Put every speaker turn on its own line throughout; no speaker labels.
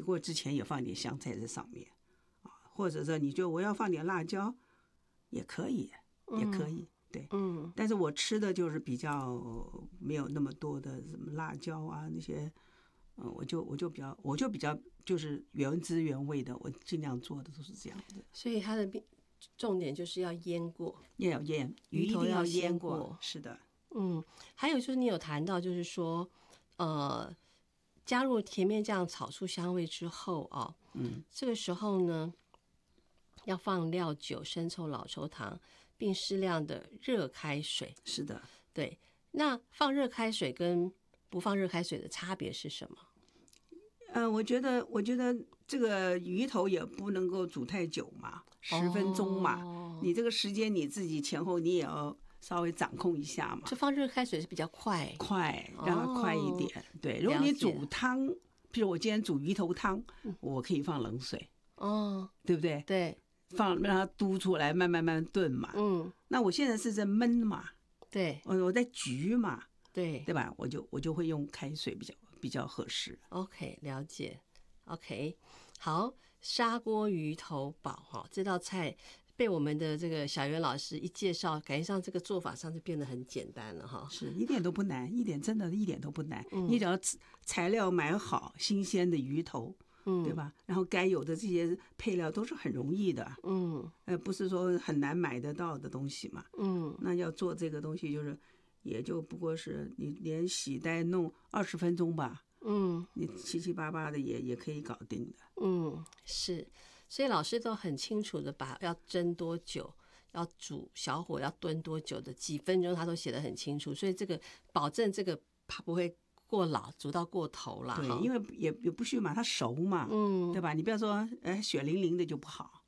过之前也放点香菜在上面啊，或者说你就我要放点辣椒也可以，也可以。对，但是我吃的就是比较没有那么多的什么辣椒啊那些，我就比较就是原汁原味的，我尽量做的都是这样的。
所以它的重点就是要腌过，
要腌，鱼一定要腌过，是的。
还有就是你有谈到，就是说，加入甜面酱炒出香味之后啊，这个时候呢，要放料酒、生抽、老抽、糖，并适量的热开水。
是的，
对。那放热开水跟不放热开水的差别是什么？
我觉得这个鱼头也不能够煮太久嘛，10分钟嘛。你这个时间你自己前后你也要稍微掌控一下嘛。
就放热开水是比较快，
让它快一点。对，如果你煮汤，譬如我今天煮鱼头汤，我可以放冷水，对不对？
对，
让它嘟出来，慢慢炖嘛。那我现在是在焖嘛，
对，
我在焗嘛，
对
吧？我就会用开水比较合适。
OK， 了解。OK， 好，砂锅鱼头煲这道菜被我们的这个小袁老师一介绍，感觉上这个做法上就变得很简单了哈。
是一点都不难，真的一点都不难。你只要材料买好，新鲜的鱼头，对吧？然后该有的这些配料都是很容易的，不是说很难买得到的东西嘛。那要做这个东西，就是也就不过是你连洗带弄20分钟吧。你七七八八的也可以搞定的。
是，所以老师都很清楚的把要蒸多久，要煮小火要炖多久的几分钟，他都写得很清楚，所以这个保证这个怕不会过老，煮到过头了。
对，因为也不需把它熟嘛，对吧？你不要说血淋淋的就不好，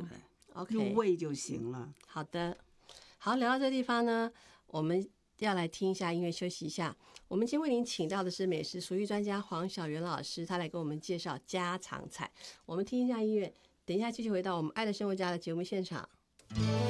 OK，
入味就行了。
好的，好，聊到这地方呢，我们要来听一下音乐，休息一下。我们今天为您请到的是美食厨艺专家黄小袁老师，他来给我们介绍家常菜。我们听一下音乐，等一下继续回到我们爱的生活家的节目现场。